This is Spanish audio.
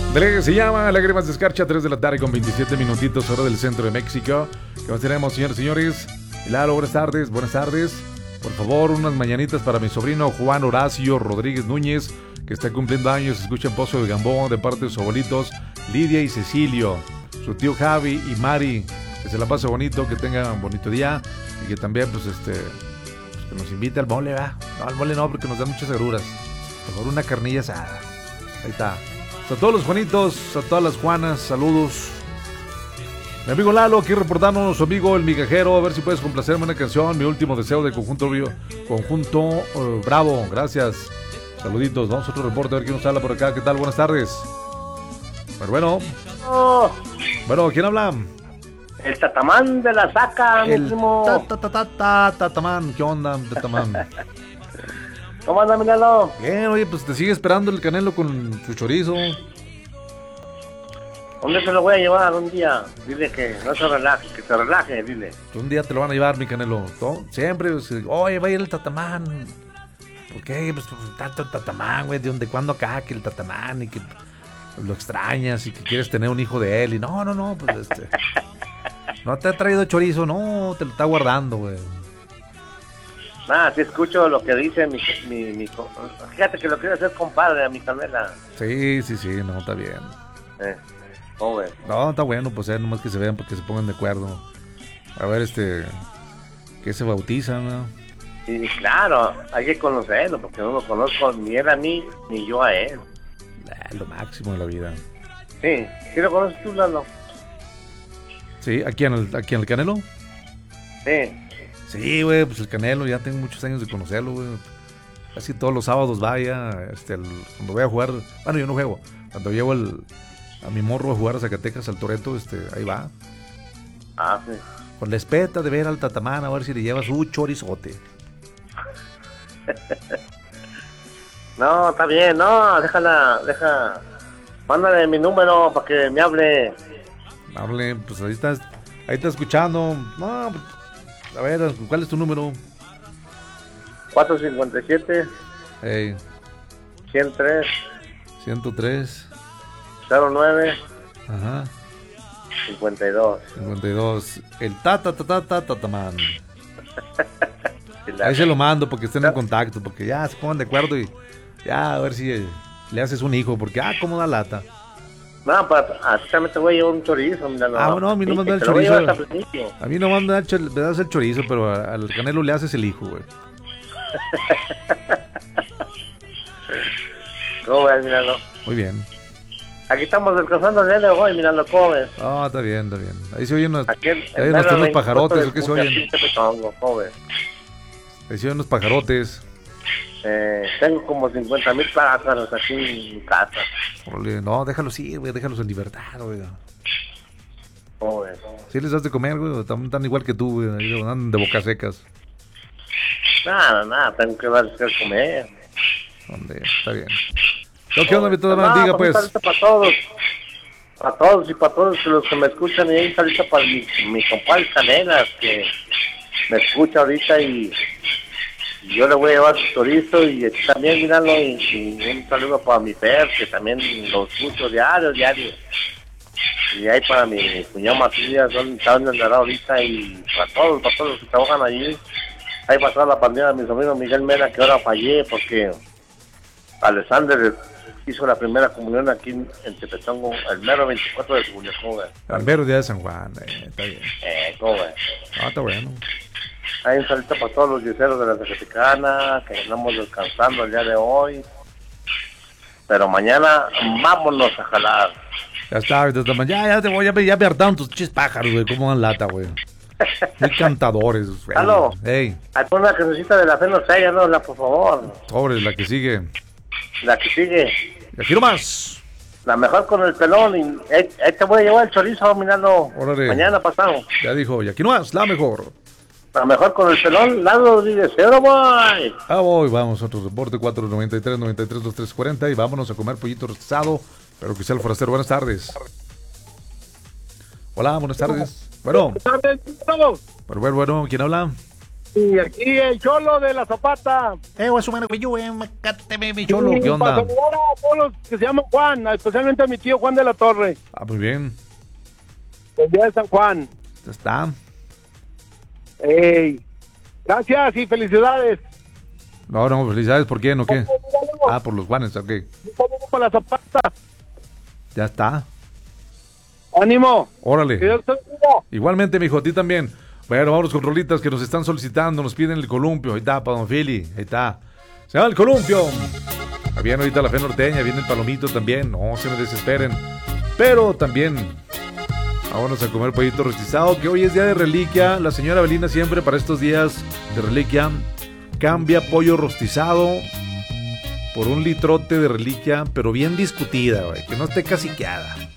Se llama Lágrimas de Escarcha, 3 de la tarde con 27 minutitos, hora del centro de México. ¿Qué más tenemos, señores y señores? Lalo, buenas tardes, buenas tardes. Por favor, unas mañanitas para mi sobrino Juan Horacio Rodríguez Núñez, que está cumpliendo años. Escucha en Pozo de Gambón, de parte de sus abuelitos Lidia y Cecilio, su tío Javi y Mari. Que se la pase bonito, que tenga un bonito día y que también, pues, que nos invite al mole, ¿verdad? No, al mole no, porque nos dan muchas agruras. Mejor una carnilla asada. Ahí está. A todos los Juanitos, a todas las Juanas, saludos. Mi amigo Lalo, aquí reportando su amigo el migajero, a ver si puedes complacerme una canción, Mi último deseo de Conjunto Bravo, gracias. Saluditos, vamos a otro reporte, a ver quién nos habla por acá, ¿qué tal? Buenas tardes. Bueno. Bueno, ¿quién habla? El Tatamán de la Saca, mi primo. Tatamán, ¿qué onda, Tatamán? ¿Cómo anda, Milano? Bien, oye, pues te sigue esperando el Canelo con su chorizo. ¿Dónde se lo voy a llevar un día? Dile que no se relaje, que se relaje, dile. Un día te lo van a llevar, mi Canelo. ¿No? Siempre, pues, oye, va a ir el Tatamán. ¿Por qué? Pues tanto el Tatamán, güey, ¿de cuándo acá que el Tatamán? Y que lo extrañas y que quieres tener un hijo de él. Y no, pues no te ha traído chorizo, no, te lo está guardando, güey. Sí escucho lo que dice mi fíjate que lo quiere hacer compadre a mi Carmela. Sí, no, está bien. Joven. No, está bueno, pues nomás que se vean porque se pongan de acuerdo. A ver, que se bautizan, ¿no? Sí, claro, hay que conocerlo, porque no lo conozco ni él a mí, ni yo a él. Lo máximo de la vida. Sí, ¿sí lo conoces tú, Lalo? Sí, aquí en el Canelo. Sí. Sí, güey, pues el Canelo, ya tengo muchos años de conocerlo, güey. Casi todos los sábados vaya, cuando voy a jugar, bueno, yo no juego, cuando llevo a mi morro a jugar a Zacatecas, al Toretto, ahí va. Sí. Con la espeta de ver al Tatamán, a ver si le lleva su chorizote. No, está bien, no, deja, mándale mi número para que me hable. Hable, pues ahí está escuchando. No, a ver, ¿cuál es tu número? 457 103 09 ajá 52. El Tatamán. Ahí se lo mando porque estén en contacto, porque ya se pongan de acuerdo y ya a ver si le haces un hijo, porque cómo da lata. No, pues también te voy a llevar un chorizo, mira. No, a mí no me da el chorizo. A mí no me das el chorizo, pero al Canelo le haces el hijo, güey. ¿Cómo ves, míralo? Muy bien. Aquí estamos descansando el día de hoy, míralo, ¿cómo ves? Está bien. Ahí se oyen unos los pajarotes, ¿o qué se oyen? ¿Cómo ves? Ahí se oyen unos pajarotes. Tengo como 50,000 pájaros aquí en mi casa. No, déjalos ir, güey, déjalos en libertad, güey. ¿Cómo ves? Sí les das de comer, güey, tan igual que tú, güey, ahí andan de bocas secas. Nada, tengo que darles que comer. Hombre, está bien. ¿Qué onda, mi Tatamán? Diga, pues. Para todos y para todos los que me escuchan, y ahí ahorita para mi compadre Canelas, que me escucha ahorita y yo le voy a llevar su chorizo y también míralo y un saludo para mi Fer, que también lo escucho diario. Y ahí para mi cuñado Matías, donde está andará ahorita, y para todos los que trabajan allí. Ahí pasó la pandemia de mi sobrino Miguel Mena, que ahora fallé porque Alexander hizo la primera comunión aquí en Tepetongo el mero 24 de julio. ¿Cómo ves? El mero día de San Juan, está bien. ¿Cómo ves? Está bueno. Hay un saludo para todos los yeseros de la Zacatecana, que andamos descansando el día de hoy. Pero mañana vámonos a jalar. Ya está, ya me hartaron tus chis pájaros, güey, cómo dan lata, güey. Muy cantadores, güey. Aló. Hey. Hay una que necesita de la fe, no sé, no, por favor. Sobre la que sigue. La que sigue. Y aquí nomás. La mejor con el pelón. Y te voy a llevar el chorizo, mirando. Mañana pasado. Ya dijo, y aquí nomás, la mejor. La mejor con el pelón, Lalo Rodríguez. ¡Cero, boy! Vamos a otro reporte, 493-93-2340. Y vámonos a comer pollito rostizado. Pero que sea el forastero. Buenas tardes. Hola, buenas tardes. Bueno. Buenas tardes, estamos. Bueno, ¿quién habla? Y aquí el Cholo de la Zapata. Eso, mano, güey, cáteme, mi cholo. ¿Qué Para onda? saludar a todos los que se llaman Juan, especialmente a mi tío Juan de la Torre, Ah, muy bien. el día de San Juan. Ya está. Ey, gracias y felicidades. No, felicidades. ¿Por quién o qué? Ah, por los Juanes, ok. Un saludo para la Zapata. Ya está. Ánimo. Que Órale. Dios te bendiga. Igualmente, mijo, a ti también. Bueno, vamos con rolitas que nos están solicitando, nos piden el columpio. Ahí está, para Don Fili. Ahí está. Se llama el columpio. Viene ahorita la fe norteña, viene el palomito también. No se me desesperen. Pero también, vámonos a comer pollito rostizado, que hoy es día de reliquia. La señora Belina siempre para estos días de reliquia cambia pollo rostizado por un litrote de reliquia, pero bien discutida, güey, que no esté caciqueada.